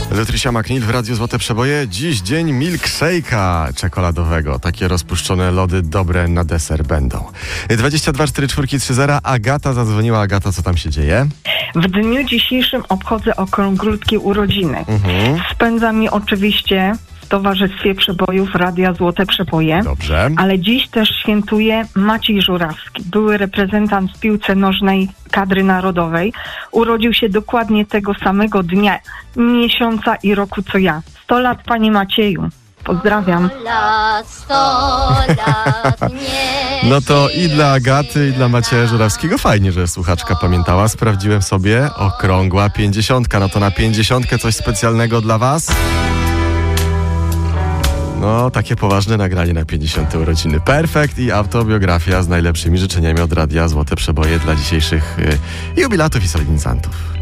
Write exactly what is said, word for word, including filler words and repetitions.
Letrysia McNeil w Radiu Złote Przeboje. Dziś dzień milkshake'a czekoladowego. Takie rozpuszczone lody dobre na deser będą. dwadzieścia dwa cztery cztery trzy zero. Agata zadzwoniła. Agata, co tam się dzieje? W dniu dzisiejszym obchodzę okrąglutkie urodziny. Mhm. Spędzam je oczywiście w Towarzystwie Przebojów Radia Złote Przeboje. Dobrze. Ale dziś też świętuje Maciej Żurawski, były reprezentant w piłce nożnej kadry narodowej. Urodził się dokładnie tego samego dnia, miesiąca i roku co ja. sto lat, panie Macieju. Pozdrawiam. No to i dla Agaty, i dla Macieja Żurawskiego fajnie, że słuchaczka pamiętała. Sprawdziłem sobie, okrągła pięćdziesiątka. No to na pięćdziesiątkę coś specjalnego dla was? No, takie poważne nagranie na pięćdziesiąte urodziny. Perfekt i autobiografia z najlepszymi życzeniami od Radia Złote Przeboje dla dzisiejszych y, jubilatów i solenizantów.